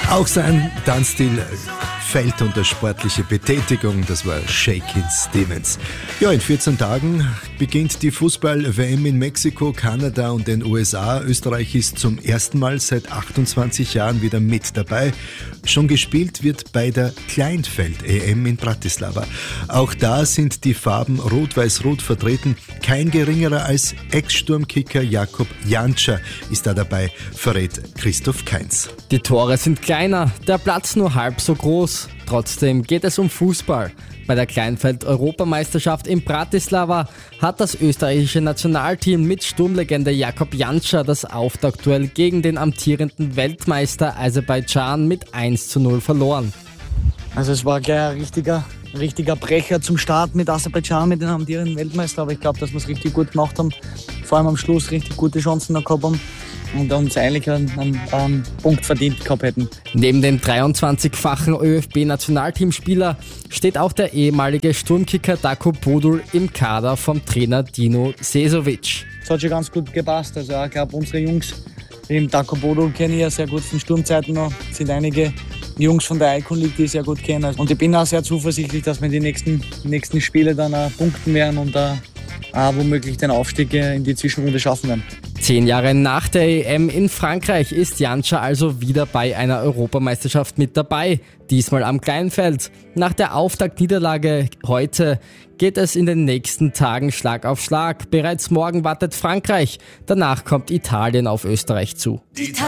Auch sein Tanzstil fällt unter sportliche Betätigung, das war Shakin' Stevens. Ja, in 14 Tagen beginnt die Fußball-WM in Mexiko, Kanada und den USA. Österreich ist zum ersten Mal seit 28 Jahren wieder mit dabei. Schon gespielt wird bei der Kleinfeld-EM in Bratislava. Auch da sind die Farben Rot-Weiß-Rot vertreten. Kein geringerer als Ex-Sturmkicker Jakub Janča ist da dabei, verrät Christoph Kainz. Die Tore sind kleiner, der Platz nur halb so groß. Trotzdem geht es um Fußball. Bei der Kleinfeld-Europameisterschaft in Bratislava hat das österreichische Nationalteam mit Sturmlegende Jakub Janča das Auftaktduell gegen den amtierenden Weltmeister Aserbaidschan mit 1:0 verloren. Also es war gleich ein richtiger Brecher zum Start mit Aserbaidschan, mit dem amtierenden Weltmeister. Aber ich glaube, dass wir es richtig gut gemacht haben. Vor allem am Schluss richtig gute Chancen noch gehabt haben und uns eigentlich einen Punkt verdient gehabt hätten. Neben dem 23-fachen ÖFB-Nationalteamspieler steht auch der ehemalige Sturmkicker Darko Bodul im Kader vom Trainer Dino Sesovic. Es hat schon ganz gut gepasst. Also ich glaube, unsere Jungs, eben Darko Bodul kenne ich ja sehr gut von Sturmzeiten noch, es sind einige Jungs von der Icon League, die ich sehr gut kenne. Und ich bin auch sehr zuversichtlich, dass wir die nächsten Spiele dann punkten werden und womöglich den Aufstieg in die Zwischenrunde schaffen werden. 10 Jahre nach der EM in Frankreich ist Janča also wieder bei einer Europameisterschaft mit dabei, diesmal am Kleinfeld. Nach der Auftaktniederlage heute geht es in den nächsten Tagen Schlag auf Schlag. Bereits morgen wartet Frankreich, danach kommt Italien auf Österreich zu.